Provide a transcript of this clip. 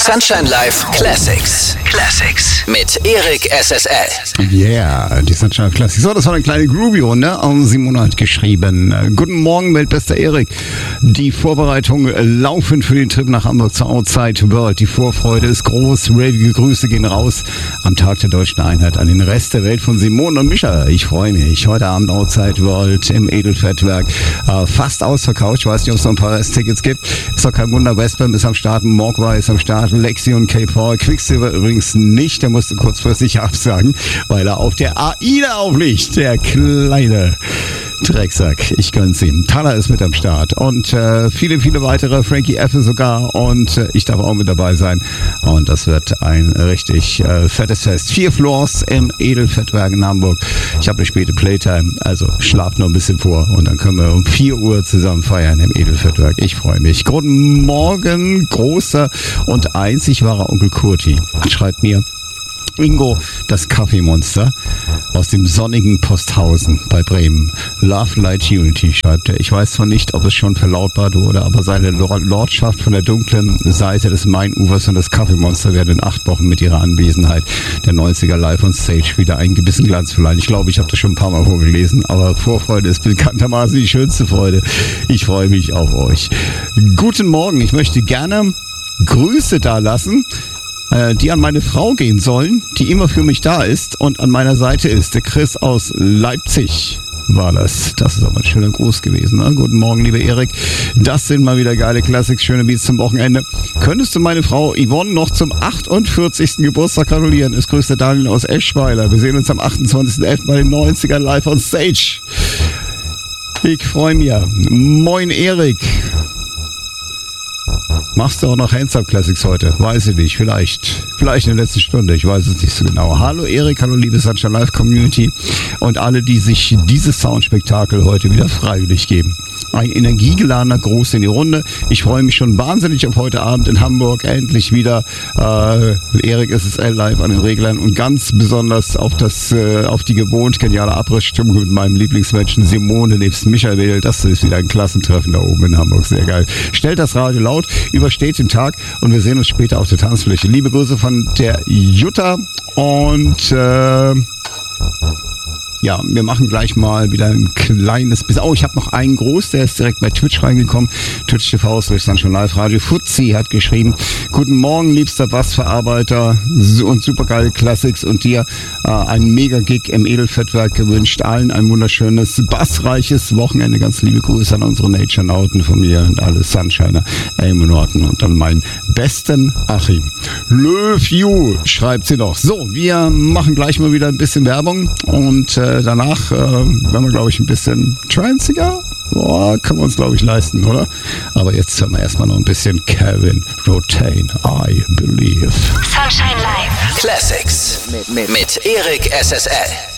Sunshine Live Classics. Classics mit Erik SSL. Yeah, die Sunshine Classics. So, das war eine kleine Groovy-Runde. Simone hat geschrieben: Guten Morgen, weltbester Erik. Die Vorbereitungen laufen für den Trip nach Hamburg zur Outside World. Die Vorfreude ist groß. Ravige Grüße gehen raus am Tag der Deutschen Einheit an den Rest der Welt von Simone und Micha. Ich freue mich. Heute Abend Outside World im Edelfettwerk. Fast ausverkauft. Ich weiß nicht, ob es noch ein paar Resttickets gibt. Ist doch kein Wunder. Westbam ist am Start. Mogwai ist am Start. Lexi und K-Paul. Quicksilver übrigens nicht. Der musste kurzfristig absagen, weil er auf der AIDA aufliegt. Der kleine Drecksack. Ich gönn's ihm. Tana ist mit am Start. Und viele, viele weitere. Frankie F. sogar. Und ich darf auch mit dabei sein. Und das wird ein richtig fettes Fest. 4 Floors im Edelfettwerk in Hamburg. Ich habe eine späte Playtime. Also schlaft noch ein bisschen vor. Und dann können wir um 4 Uhr zusammen feiern im Edelfettwerk. Ich freue mich. Guten Morgen, großer und einzig wahrer Onkel Kurti. Schreibt mir Ingo, das Kaffeemonster aus dem sonnigen Posthausen bei Bremen. Love, Light, Unity, schreibt er. Ich weiß zwar nicht, ob es schon verlautbart wurde, aber seine Lordschaft von der dunklen Seite des Mainufers und das Kaffeemonster werden in 8 Wochen mit ihrer Anwesenheit der 90er Live on Stage wieder einen gewissen Glanz verleihen. Ich glaube, ich habe das schon ein paar Mal vorgelesen, aber Vorfreude ist bekanntermaßen die schönste Freude. Ich freue mich auf euch. Guten Morgen, ich möchte gerne Grüße da lassen, die an meine Frau gehen sollen, die immer für mich da ist und an meiner Seite ist. Der Chris aus Leipzig war das. Das ist aber ein schöner Gruß gewesen. Ne? Guten Morgen, lieber Erik. Das sind mal wieder geile Classics, schöne Beats zum Wochenende. Könntest du meine Frau Yvonne noch zum 48. Geburtstag gratulieren? Es grüßt der Daniel aus Eschweiler. Wir sehen uns am 28.11. bei den 90ern live on Stage. Ich freue mich. Moin, Erik. Machst du auch noch Hands-Up-Classics heute? Weiß ich nicht. Vielleicht in der letzten Stunde. Ich weiß es nicht so genau. Hallo Erik, hallo liebe Sunshine Live Community und alle, die sich dieses Soundspektakel heute wieder freiwillig geben. Ein energiegeladener Gruß in die Runde. Ich freue mich schon wahnsinnig auf heute Abend in Hamburg. Endlich wieder Erik SSL live an den Reglern und ganz besonders auf die gewohnt geniale Abrissstimmung mit meinem Lieblingsmenschen Simone nebst Michael. Das ist wieder ein Klassentreffen da oben in Hamburg. Sehr geil. Stellt das Radio laut, übersteht den Tag und wir sehen uns später auf der Tanzfläche. Liebe Grüße von der Jutta und ja, wir machen gleich mal wieder ein kleines bisschen. Oh, ich habe noch einen Gruß, der ist direkt bei Twitch reingekommen. Twitch TV ist dann schon live. Radio Fuzzi hat geschrieben: Guten Morgen, liebster Bassverarbeiter und supergeile Classics und dir einen Mega-Gig im Edelfettwerk gewünscht. Allen ein wunderschönes, bassreiches Wochenende. Ganz liebe Grüße an unsere Nature-Nauten von mir und alle Sunshiner, Elmo Norton und dann meinen besten Achim. Love you, schreibt sie noch. So, wir machen gleich mal wieder ein bisschen Werbung und danach werden wir, glaube ich, ein bisschen tranziger. Boah, können wir uns, glaube ich, leisten, oder? Aber jetzt hören wir erstmal noch ein bisschen Kevin Rotain, I Believe. Sunshine Live Classics mit Erik SSL.